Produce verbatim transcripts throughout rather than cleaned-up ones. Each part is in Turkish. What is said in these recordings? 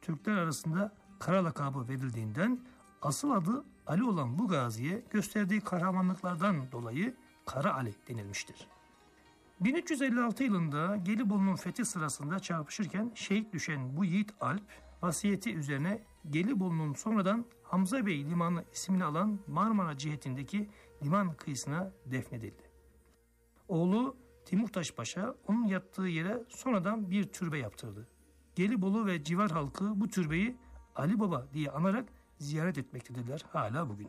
Türkler arasında Kara lakabı verildiğinden asıl adı Ali olan bu gaziye gösterdiği kahramanlıklardan dolayı Kara Ali denilmiştir. bin üç yüz elli altı yılında Gelibolu'nun fethi sırasında çarpışırken şehit düşen bu yiğit Alp, vasiyeti üzerine Gelibolu'nun sonradan Hamza Bey Limanı ismini alan Marmara cihetindeki liman kıyısına defnedildi. Oğlu Timurtaş Paşa onun yattığı yere sonradan bir türbe yaptırdı. Gelibolu ve civar halkı bu türbeyi Ali Baba diye anarak ziyaret etmektedirler hala bugün.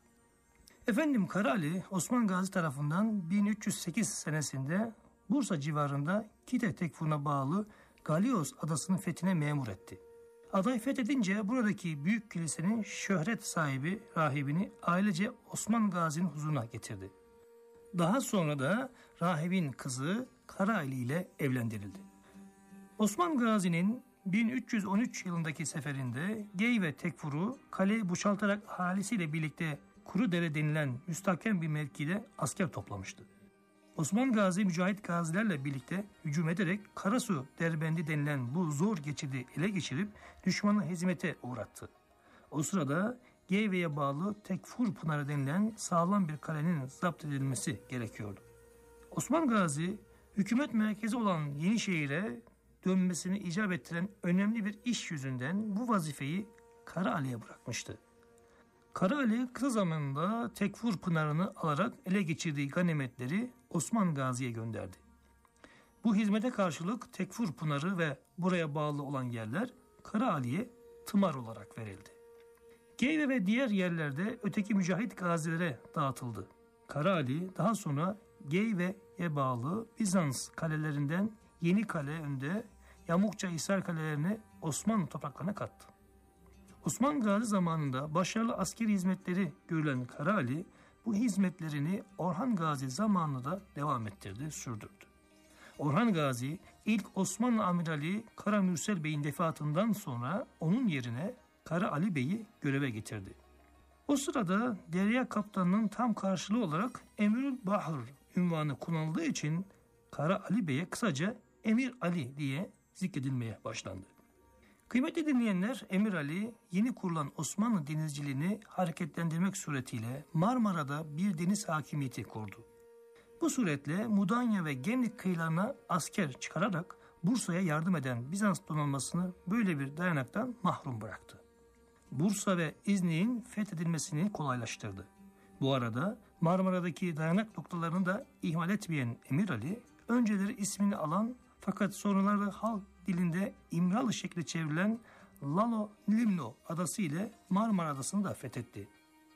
Efendim Kara Ali Osman Gazi tarafından bin üç yüz sekiz senesinde Bursa civarında Kite Tekfur'una bağlı Galios adasının fethine memur etti. Adayı fethedince buradaki büyük kilisenin şöhret sahibi rahibini ailece Osman Gazi'nin huzuruna getirdi. Daha sonra da rahibin kızı Kara Ali ile evlendirildi. Osman Gazi'nin bin üç yüz on üç yılındaki seferinde Gey ve Tekfur'u kaleyi boşaltarak ahalisiyle birlikte Kurudere denilen müstahkem bir mevkide asker toplamıştı. Osman Gazi mücahit gazilerle birlikte hücum ederek Karasu Derbendi denilen bu zor geçidi ele geçirip düşmanı hezimete uğrattı. O sırada Geyve'ye bağlı Tekfur Pınarı denilen sağlam bir kalenin zapt edilmesi gerekiyordu. Osman Gazi hükümet merkezi olan Yenişehir'e dönmesini icap ettiren önemli bir iş yüzünden bu vazifeyi Kara Ali'ye bırakmıştı. Kara Ali kısa zamanda Tekfur Pınarı'nı alarak ele geçirdiği ganimetleri Osman Gazi'ye gönderdi. Bu hizmete karşılık Tekfur Pınarı ve buraya bağlı olan yerler Kara Ali'ye tımar olarak verildi. Geyve ve diğer yerlerde öteki mücahit gazilere dağıtıldı. Kara Ali daha sonra Geyve'ye bağlı Bizans kalelerinden Yenikale önde Yamukça Hisar kalelerini Osmanlı topraklarına kattı. Osman Gazi zamanında başarılı askeri hizmetleri görülen Kara Ali bu hizmetlerini Orhan Gazi zamanında da devam ettirdi, sürdürdü. Orhan Gazi ilk Osmanlı amirali Kara Mürsel Bey'in vefatından sonra onun yerine Kara Ali Bey'i göreve getirdi. O sırada Derya Kaptanı'nın tam karşılığı olarak Emirül Bahr ünvanı kullanıldığı için Kara Ali Bey'e kısaca Emir Ali diye zikredilmeye başlandı. Kıymetli dinleyenler, Emir Ali yeni kurulan Osmanlı denizciliğini hareketlendirmek suretiyle Marmara'da bir deniz hakimiyeti kurdu. Bu suretle Mudanya ve Gemlik kıyılarına asker çıkararak Bursa'ya yardım eden Bizans donanmasını böyle bir dayanaktan mahrum bıraktı. Bursa ve İznik'in fethedilmesini kolaylaştırdı. Bu arada Marmara'daki dayanak noktalarını da ihmal etmeyen Emir Ali, önceleri ismini alan fakat sonraları halk dilinde İmralı şekli çevrilen Lalo Limno adası ile Marmara Adası'nı da fethetti.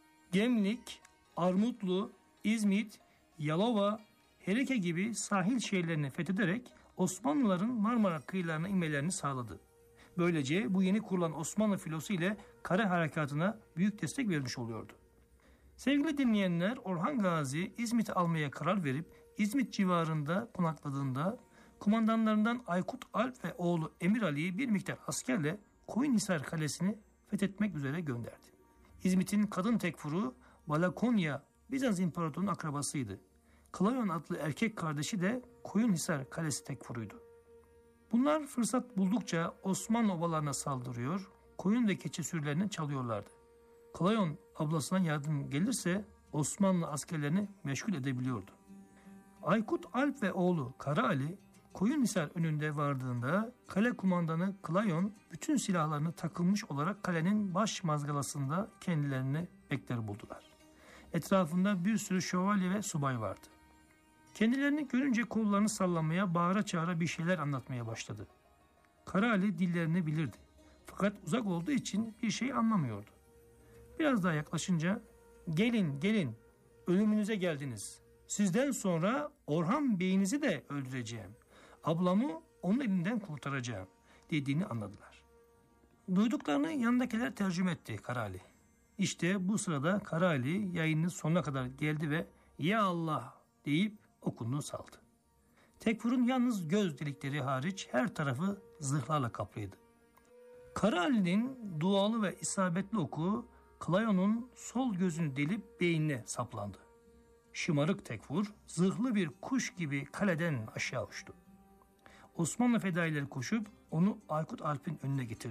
Gemlik, Armutlu, İzmit, Yalova, Hereke gibi sahil şehirlerini fethederek Osmanlıların Marmara kıyılarına inmelerini sağladı. Böylece bu yeni kurulan Osmanlı filosu ile kara harekatına büyük destek vermiş oluyordu. Sevgili dinleyenler, Orhan Gazi İzmit'i almaya karar verip İzmit civarında konakladığında kumandanlarından Aykut Alp ve oğlu Emir Ali'yi bir miktar askerle Koyunhisar Kalesi'ni fethetmek üzere gönderdi. İzmit'in kadın tekfuru Balakonya Bizans İmparatorluğu'nun akrabasıydı. Klayon adlı erkek kardeşi de Koyunhisar Kalesi tekfuruydu. Bunlar fırsat buldukça Osmanlı obalarına saldırıyor, koyun ve keçi sürülerini çalıyorlardı. Klayon ablasına yardım gelirse Osmanlı askerlerini meşgul edebiliyordu. Aykut Alp ve oğlu Kara Ali Koyunhisar önünde vardığında kale kumandanı Klayon bütün silahlarını takılmış olarak kalenin baş mazgalasında kendilerini bekler buldular. Etrafında bir sürü şövalye ve subay vardı. Kendilerini görünce kollarını sallamaya, bağıra çağıra bir şeyler anlatmaya başladı. Kara Ali dillerini bilirdi. Fakat uzak olduğu için bir şey anlamıyordu. Biraz daha yaklaşınca "Gelin, gelin, ölümünüze geldiniz. Sizden sonra Orhan Bey'inizi de öldüreceğim. Ablamı onun elinden kurtaracağım" dediğini anladılar. Duyduklarını yanındakiler tercüme etti Kara Ali. İşte bu sırada Kara Ali yayının sonuna kadar geldi ve "Ya Allah" deyip okunduğunu saldı. Tekfur'un yalnız göz delikleri hariç her tarafı zırhlarla kaplıydı. Kara Ali'nin dualı ve isabetli oku Klayon'un sol gözünü delip beynine saplandı. Şımarık Tekfur zırhlı bir kuş gibi kaleden aşağı uçtu. Osmanlı fedaileri koşup onu Aykut Alp'in önüne getirdi.